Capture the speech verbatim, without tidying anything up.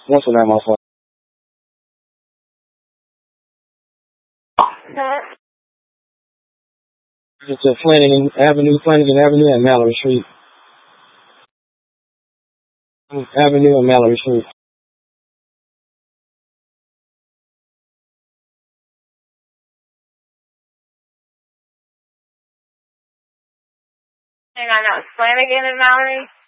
What's the name of it? It's a Flanagan Avenue, Flanagan Avenue and Mallory Street. Avenue and Mallory Street. Hang on, that was Flanagan and Mallory?